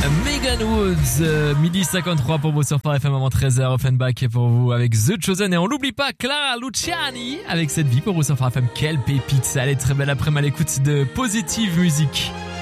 Megan Woods, midi 53 pour vous sur Phare FM avant 13h, Offenbach pour vous avec The Chosen et on l'oublie pas, Clara Luciani avec cette vie pour vous sur Phare FM. Quelle pépite, ça allait très belle après-midi à l'écoute de Positive Musique.